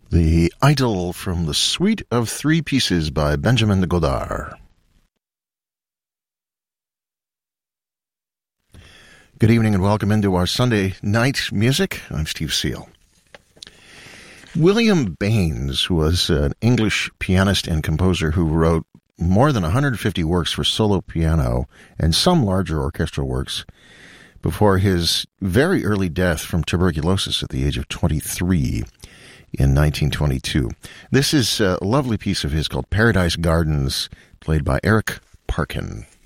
The Idyll from the Suite of Three Pieces by Benjamin Godard. Good evening and welcome into our Sunday night music. I'm Steve Seal. William Baines was an English pianist and composer who wrote more than 150 works for solo piano and some larger orchestral works before his very early death from tuberculosis at the age of 23 in 1922. This is a lovely piece of his called Paradise Gardens, played by Eric Parkin.